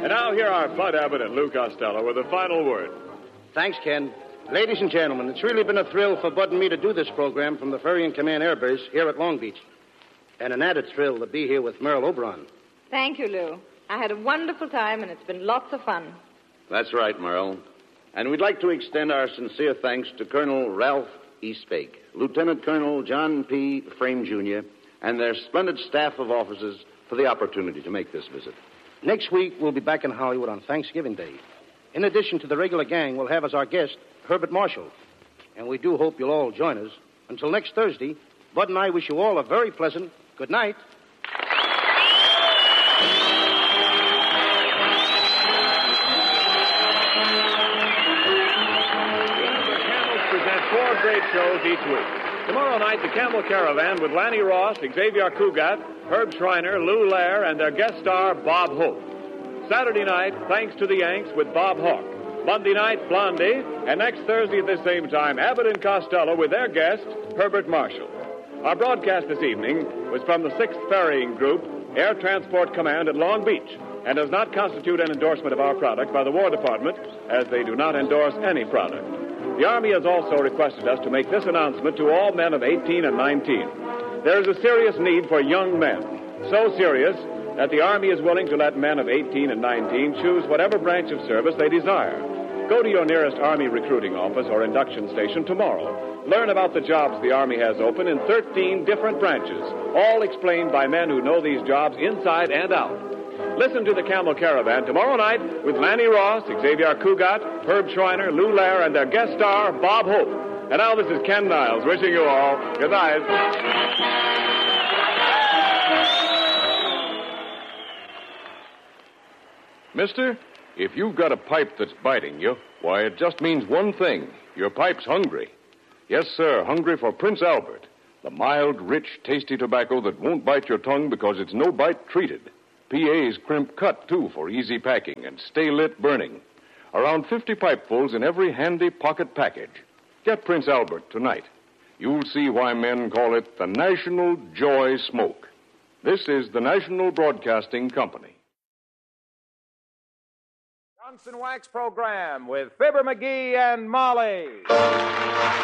And now here are Bud Abbott and Lou Costello with a final word. Thanks, Ken. Ladies and gentlemen, it's really been a thrill for Bud and me to do this program from the Ferry and Command Air Base here at Long Beach. And an added thrill to be here with Merle Oberon. Thank you, Lou. I had a wonderful time, and it's been lots of fun. That's right, Merle. And we'd like to extend our sincere thanks to Colonel Ralph Eastbake, Lieutenant Colonel John P. Frame, Jr., and their splendid staff of officers for the opportunity to make this visit. Next week, we'll be back in Hollywood on Thanksgiving Day. In addition to the regular gang, we'll have as our guest Herbert Marshall. And we do hope you'll all join us. Until next Thursday, Bud and I wish you all a very pleasant good night. The Camels present 4 great shows each week. Tomorrow night, the Camel Caravan with Lanny Ross, Xavier Cugat, Herb Schreiner, Lou Lair, and their guest star, Bob Hope. Saturday night, Thanks to the Yanks with Bob Hawke. Monday night, Blondie. And next Thursday at the same time, Abbott and Costello with their guest, Herbert Marshall. Our broadcast this evening was from the 6th Ferrying Group, Air Transport Command at Long Beach, and does not constitute an endorsement of our product by the War Department, as they do not endorse any product. The Army has also requested us to make this announcement to all men of 18 and 19. There is a serious need for young men, so serious that the Army is willing to let men of 18 and 19 choose whatever branch of service they desire. Go to your nearest Army recruiting office or induction station tomorrow. Learn about the jobs the Army has open in 13 different branches, all explained by men who know these jobs inside and out. Listen to the Camel Caravan tomorrow night with Lanny Ross, Xavier Cugat, Herb Schreiner, Lou Lair, and their guest star, Bob Hope. And now this is Ken Niles wishing you all good night. Mister, if you've got a pipe that's biting you, why, it just means one thing. Your pipe's hungry. Yes, sir, hungry for Prince Albert, the mild, rich, tasty tobacco that won't bite your tongue because it's no-bite treated. PA's crimp cut, too, for easy packing and stay-lit burning. Around 50 pipefuls in every handy pocket package. Get Prince Albert tonight. You'll see why men call it the National Joy Smoke. This is the National Broadcasting Company. Johnson Wax Program with Fibber McGee and Molly.